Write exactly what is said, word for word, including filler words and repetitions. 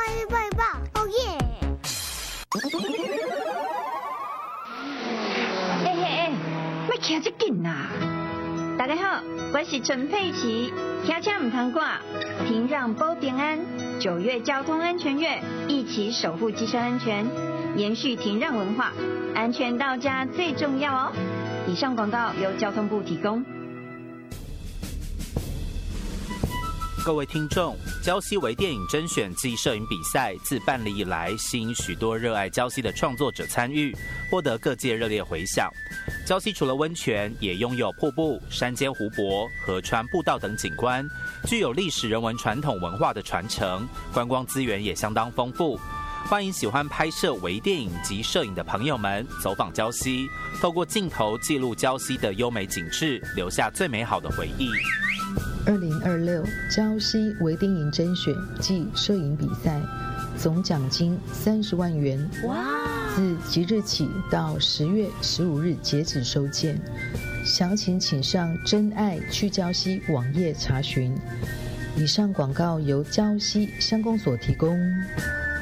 一棒一棒，哦耶！ 哎哎哎，要骑这紧呐！大家好，我是陈佩琪，骑车唔通挂，停让保平安。九月交通安全月，一起守护机车安全，延续停让文化，安全到家最重要哦。以上广告由交通部提供。 各位听众，礁溪微电影甄选暨摄影比赛自办理以来，吸引许多热爱礁溪的创作者参与，获得各界热烈回响。礁溪除了温泉，也拥有瀑布、山间湖泊、河川步道等景观，具有历史人文传统文化的传承，观光资源也相当丰富。欢迎喜欢拍摄微电影及摄影的朋友们走访礁溪，透过镜头记录礁溪的优美景致，留下最美好的回忆。 二零二六礁溪微电影甄选暨摄影比赛，总奖金三十万元。哇！自即日起到十月十五日截止收件，详情请上真爱去礁溪网页查询。以上广告由礁溪乡公所提供。